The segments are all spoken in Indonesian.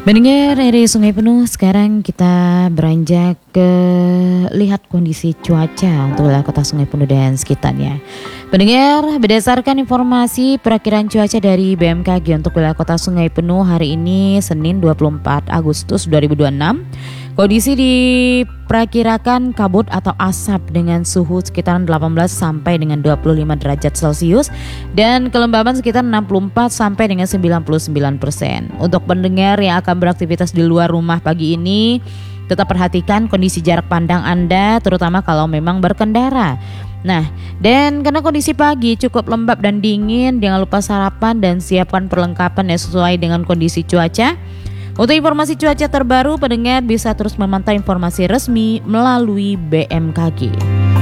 Mendengar dari Sungai Penuh, sekarang kita beranjak ke lihat kondisi cuaca untuk wilayah kota Sungai Penuh dan sekitarnya. Pendengar, berdasarkan informasi perakiran cuaca dari BMKG untuk wilayah kota Sungai Penuh hari ini Senin 24 Agustus 2026, kondisi diperkirakan kabut atau asap dengan suhu sekitar 18 sampai dengan 25 derajat Celcius dan kelembaban sekitar 64 sampai dengan 99%. Untuk pendengar yang akan beraktivitas di luar rumah pagi ini, tetap perhatikan kondisi jarak pandang Anda, terutama kalau memang berkendara. Nah, dan karena kondisi pagi cukup lembab dan dingin, jangan lupa sarapan dan siapkan perlengkapan yang sesuai dengan kondisi cuaca. Untuk informasi cuaca terbaru, pendengar bisa terus memantau informasi resmi melalui BMKG.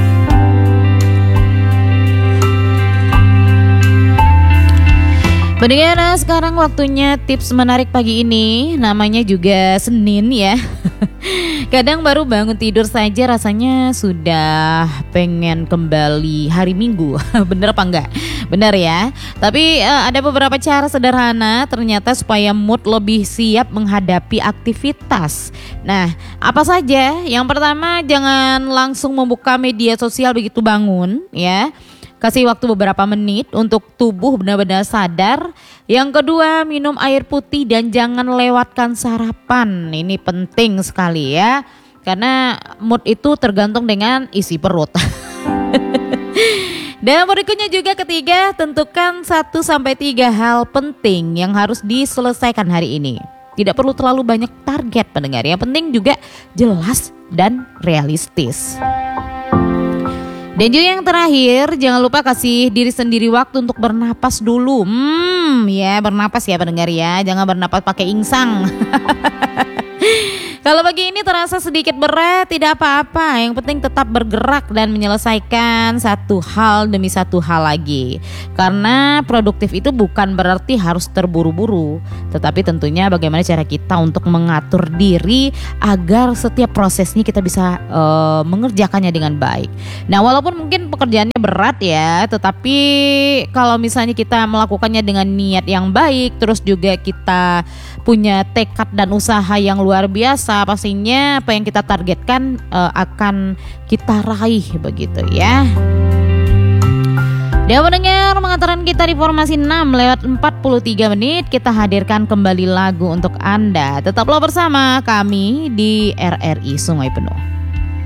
Pendengar, sekarang waktunya tips menarik pagi ini. Namanya juga Senin ya. Kadang baru bangun tidur saja rasanya sudah pengen kembali hari Minggu. Bener apa enggak? Bener ya. Tapi ada beberapa cara sederhana ternyata supaya mood lebih siap menghadapi aktivitas. Nah, apa saja? Yang pertama, jangan langsung membuka media sosial begitu bangun ya. Kasih waktu beberapa menit untuk tubuh benar-benar sadar. Yang kedua, minum air putih dan jangan lewatkan sarapan. Ini penting sekali ya. Karena mood itu tergantung dengan isi perut. Dan berikutnya juga ketiga, tentukan 1-3 hal penting yang harus diselesaikan hari ini. Tidak perlu terlalu banyak target pendengar. Yang penting juga jelas dan realistis. Dan juga yang terakhir, jangan lupa kasih diri sendiri waktu untuk bernapas dulu. Ya bernapas ya pendengar ya, jangan bernapas pakai insang. Kalau pagi ini terasa sedikit berat, tidak apa-apa. Yang penting tetap bergerak dan menyelesaikan satu hal demi satu hal lagi. Karena produktif itu bukan berarti harus terburu-buru, tetapi tentunya bagaimana cara kita untuk mengatur diri agar setiap prosesnya kita bisa mengerjakannya dengan baik. Nah, walaupun mungkin pekerjaannya berat ya, tetapi kalau misalnya kita melakukannya dengan niat yang baik, terus juga kita punya tekad dan usaha yang luar biasa, pastinya apa yang kita targetkan akan kita raih begitu ya. Dan mendengar pengantaran kita di formasi 6:43 kita hadirkan kembali lagu untuk Anda. Tetaplah bersama kami di RRI Sungai Penuh.